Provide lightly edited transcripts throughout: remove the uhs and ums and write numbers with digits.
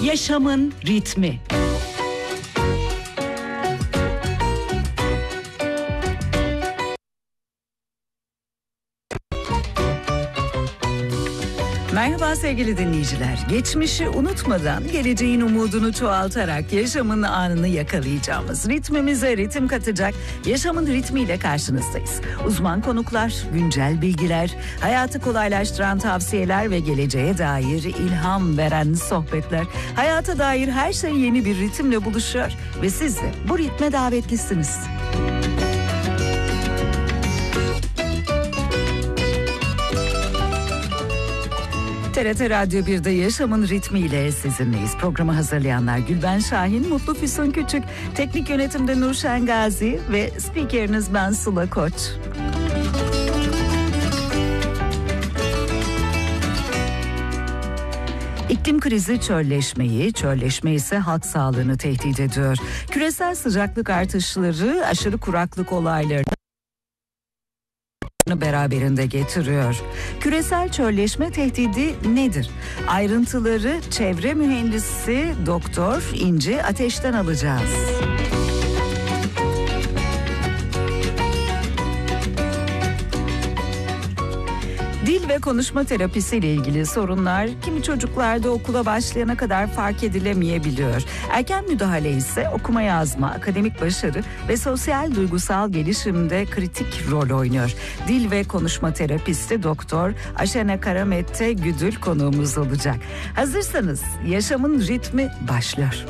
Yaşamın ritmi. Merhaba sevgili dinleyiciler. Geçmişi unutmadan geleceğin umudunu çoğaltarak yaşamın anını yakalayacağımız, ritmimize ritim katacak yaşamın ritmiyle karşınızdayız. Uzman konuklar, güncel bilgiler, hayatı kolaylaştıran tavsiyeler ve geleceğe dair ilham veren sohbetler. Hayata dair her şey yeni bir ritimle buluşuyor ve siz de bu ritme davetlisiniz. TRT Radyo 1'de Yaşamın Ritmiyle sizinleyiz. Programı hazırlayanlar Gülben Şahin, Mutlu Füsun Küçük, teknik yönetimde Nurşen Gazi ve spikeriniz ben Sıla Koç. İklim krizi çölleşme ise halk sağlığını tehdit ediyor. Küresel sıcaklık artışları, aşırı kuraklık olaylarını beraberinde getiriyor. Küresel çölleşme tehdidi nedir? Ayrıntıları çevre mühendisi Doktor İnci Ateş'ten alacağız. Dil ve konuşma terapisi ile ilgili sorunlar kimi çocuklarda okula başlayana kadar fark edilemeyebiliyor. Erken müdahale ise okuma yazma, akademik başarı ve sosyal duygusal gelişimde kritik rol oynuyor. Dil ve konuşma terapisti Doktor Aşena Karamete Güdül konuğumuz olacak. Hazırsanız yaşamın ritmi başlıyor.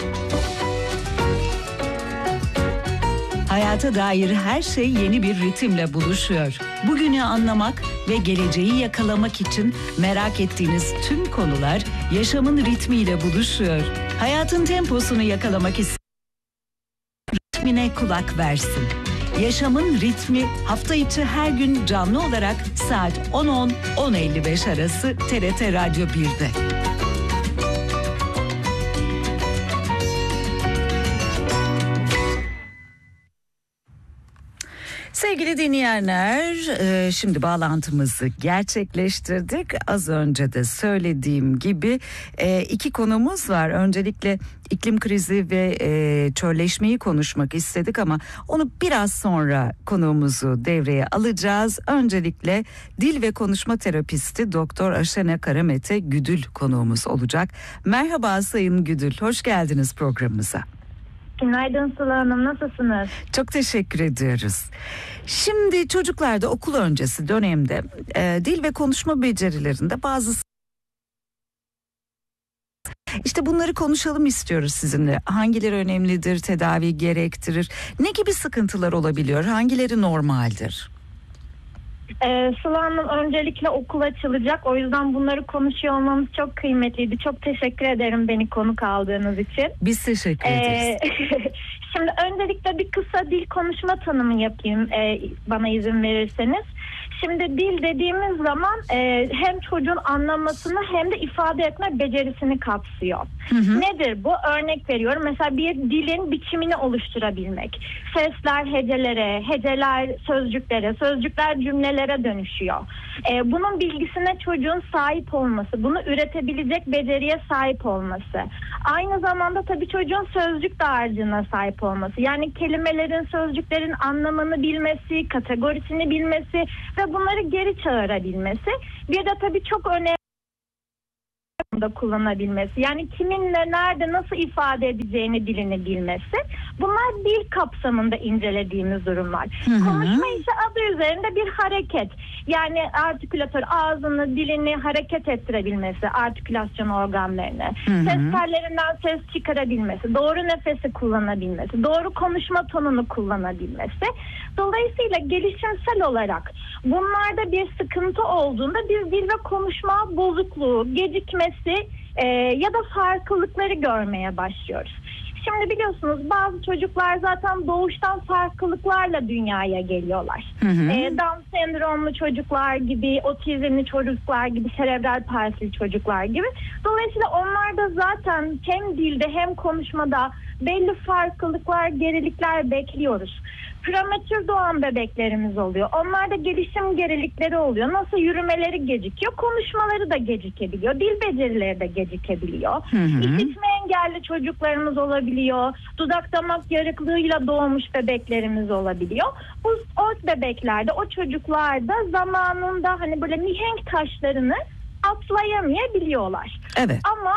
Hayata dair her şey yeni bir ritimle buluşuyor. Bugünü anlamak ve geleceği yakalamak için merak ettiğiniz tüm konular yaşamın ritmiyle buluşuyor. Hayatın temposunu yakalamak isteyen ritmine kulak versin. Yaşamın ritmi hafta içi her gün canlı olarak saat 10.10-10.55 arası TRT Radyo 1'de. Sevgili dinleyenler, şimdi bağlantımızı gerçekleştirdik. Az önce de söylediğim gibi iki konumuz var. Öncelikle iklim krizi ve çölleşmeyi konuşmak istedik ama onu biraz sonra konuğumuzu devreye alacağız. Öncelikle dil ve konuşma terapisti Doktor Aşena Karamete Güdül konuğumuz olacak. Merhaba Sayın Güdül, hoş geldiniz programımıza. Günaydın Sıla Hanım, nasılsınız? Çok teşekkür ediyoruz. Şimdi çocuklarda okul öncesi dönemde dil ve konuşma becerilerinde bazı bunları konuşalım istiyoruz sizinle. Hangileri önemlidir, tedavi gerektirir? Ne gibi sıkıntılar olabiliyor? Hangileri normaldir? Sıla Hanım, öncelikle okul açılacak. O yüzden bunları konuşuyor olmamız çok kıymetliydi. Çok teşekkür ederim beni konuk aldığınız için. Biz teşekkür ederiz. Şimdi öncelikle bir kısa dil konuşma tanımı yapayım bana izin verirseniz. Şimdi dil dediğimiz zaman hem çocuğun anlamasını hem de ifade etme becerisini kapsıyor. Hı hı. Nedir bu? Örnek veriyorum. Mesela bir dilin biçimini oluşturabilmek. Sesler hecelere, heceler sözcüklere, sözcükler cümlelere dönüşüyor. Bunun bilgisine çocuğun sahip olması, bunu üretebilecek beceriye sahip olması. Aynı zamanda tabii çocuğun sözcük dağarcığına sahip olması. Yani kelimelerin, sözcüklerin anlamını bilmesi, kategorisini bilmesi ve bunları geri çağırabilmesi. Bir de tabii çok önemli da kullanabilmesi. Yani kiminle, nerede, nasıl ifade edeceğini, dilini bilmesi. Bunlar dil kapsamında incelediğimiz durumlar. Hı hı. Konuşma ise adı üzerinde bir hareket. Yani artikülatör ağzını, dilini hareket ettirebilmesi, artikülasyon organlarını, hı hı, ses tellerinden ses çıkarabilmesi, doğru nefesi kullanabilmesi, doğru konuşma tonunu kullanabilmesi. Dolayısıyla gelişimsel olarak bunlarda bir sıkıntı olduğunda biz dil ve konuşma bozukluğu, gecikmesi ya da farklılıkları görmeye başlıyoruz. Şimdi biliyorsunuz bazı çocuklar zaten doğuştan farklılıklarla dünyaya geliyorlar. Hı hı. Down sendromlu çocuklar gibi, otizmli çocuklar gibi, serebral palsili çocuklar gibi. Dolayısıyla onlar da zaten hem dilde hem konuşmada belli farklılıklar, gerilikler bekliyoruz. Prematür doğan bebeklerimiz oluyor. Onlarda gelişim gerilikleri oluyor. Nasıl yürümeleri gecikiyor, konuşmaları da gecikebiliyor. Dil becerileri de gecikebiliyor. İşitme engelli çocuklarımız olabiliyor. Dudak damak yarıklığıyla doğmuş bebeklerimiz olabiliyor. O bebeklerde, o çocuklarda zamanında hani böyle mihenk taşlarını atlayamayabiliyorlar. Evet. Ama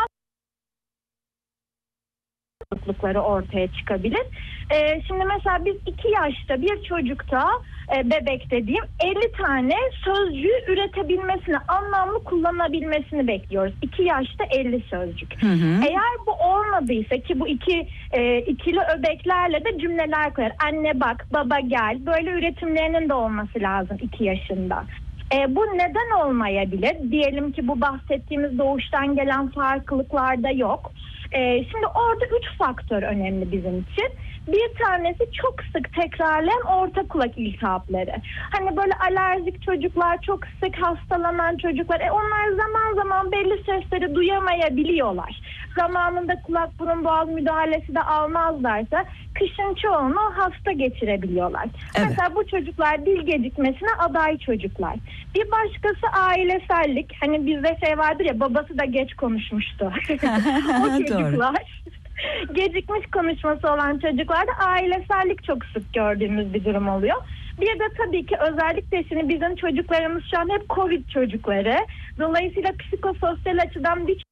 bozuklukları ortaya çıkabilir. Şimdi mesela biz 2 yaşta bir çocukta bebek dediğim 50 tane sözcüğü üretebilmesini, anlamlı kullanabilmesini bekliyoruz. 2 yaşta 50 sözcük. Eğer bu olmadıysa ki bu ikili öbeklerle de cümleler koyar. Anne bak, baba gel. Böyle üretimlerinin de olması lazım 2 yaşında. Bu neden olmayabilir? Diyelim ki bu bahsettiğimiz doğuştan gelen farklılıklarda yok. Şimdi orada 3 faktör önemli bizim için. Bir tanesi çok sık tekrarlayan orta kulak iltihapları. Hani böyle alerjik çocuklar, çok sık hastalanan çocuklar, onlar zaman zaman belli sesleri duyamayabiliyorlar. Zamanında kulak burun boğaz müdahalesi de almazlarsa kışın çoğunu hasta geçirebiliyorlar. Evet. Mesela bu çocuklar dil gecikmesine aday çocuklar. Bir başkası ailesellik. Hani bizde şey vardır ya, babası da geç konuşmuştu. O çocuklar gecikmiş konuşması olan çocuklarda ailesellik çok sık gördüğümüz bir durum oluyor. Bir de tabii ki özellikle şimdi bizim çocuklarımız şu an hep Covid çocukları. Dolayısıyla psikososyal açıdan bir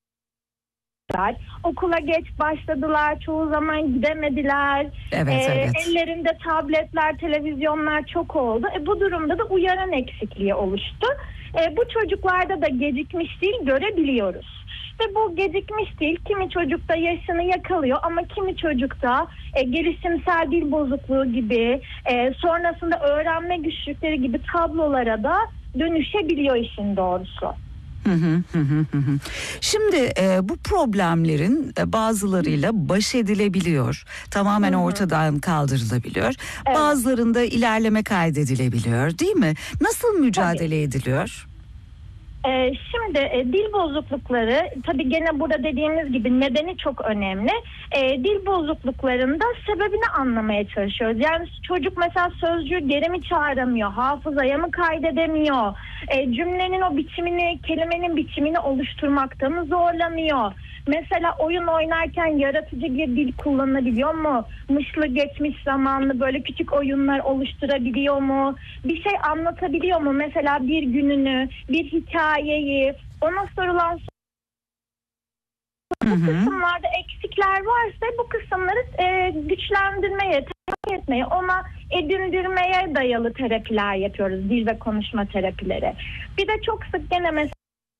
okula geç başladılar, çoğu zaman gidemediler. Evet. Ellerinde tabletler, televizyonlar çok oldu. Bu durumda da uyaran eksikliği oluştu. Bu çocuklarda da gecikmiş dil görebiliyoruz. Ve bu gecikmiş dil kimi çocukta yaşını yakalıyor ama kimi çocukta gelişimsel dil bozukluğu gibi, sonrasında öğrenme güçlükleri gibi tablolara da dönüşebiliyor işin doğrusu. Şimdi bu problemlerin bazılarıyla baş edilebiliyor. Tamamen ortadan kaldırılabiliyor. Evet. Bazılarında ilerleme kaydedilebiliyor, değil mi? Nasıl mücadele ediliyor? Şimdi dil bozuklukları tabii gene burada dediğimiz gibi nedeni çok önemli. Dil bozukluklarında sebebini anlamaya çalışıyoruz. Yani çocuk mesela sözcüğü geri mi çağıramıyor, hafızaya mı kaydedemiyor, cümlenin o biçimini, kelimenin biçimini oluşturmakta mı zorlanıyor? Mesela oyun oynarken yaratıcı bir dil kullanabiliyor mu? Mışlı geçmiş zamanlı böyle küçük oyunlar oluşturabiliyor mu? Bir şey anlatabiliyor mu? Mesela bir gününü, bir hikayeyi, ona sorulan bu kısımlarda eksikler varsa bu kısımları güçlendirmeye, terapi etmeye, ona edindirmeye dayalı terapiler yapıyoruz. Dil ve konuşma terapileri. Bir de çok sık gene mesela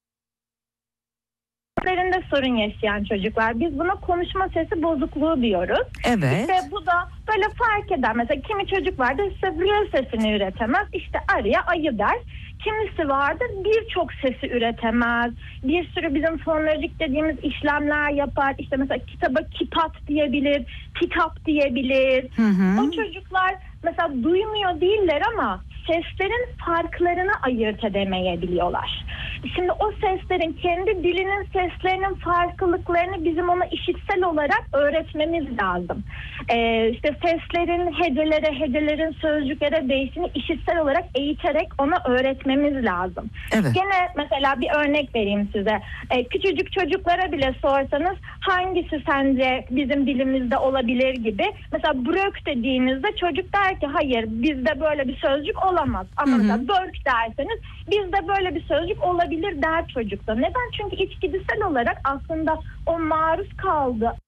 sorun yaşayan çocuklar. Biz buna konuşma sesi bozukluğu diyoruz. Evet. İşte bu da böyle fark eder. Mesela kimi çocuk vardır R sesini üretemez. İşte arıya ayı der. Kimisi vardır birçok sesi üretemez. Bir sürü bizim fonolojik dediğimiz işlemler yapar. İşte mesela kitaba kitap diyebilir, kitap diyebilir. O çocuklar mesela duymuyor değiller ama seslerin farklarını ayırt edemeyebiliyorlar. Şimdi o seslerin, kendi dilinin seslerinin farklılıklarını bizim ona işitsel olarak öğretmemiz lazım. İşte seslerin hecelerin sözcüklere değişini işitsel olarak eğiterek ona öğretmemiz lazım. Evet. Gene mesela bir örnek vereyim size. Küçücük çocuklara bile sorsanız hangisi sence bizim dilimizde olabilir gibi. Mesela brök dediğinizde çocuk der ki hayır bizde böyle bir sözcük olamaz. Ama mesela börk derseniz bizde böyle bir sözcük olabilir der çocukta. Neden? Çünkü içgüdüsel olarak aslında o maruz kaldığı